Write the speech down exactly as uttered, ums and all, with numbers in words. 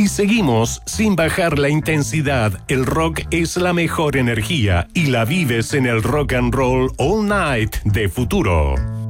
Y seguimos sin bajar la intensidad. El rock es la mejor energía y la vives en el Rock and Roll All Night de Futuro.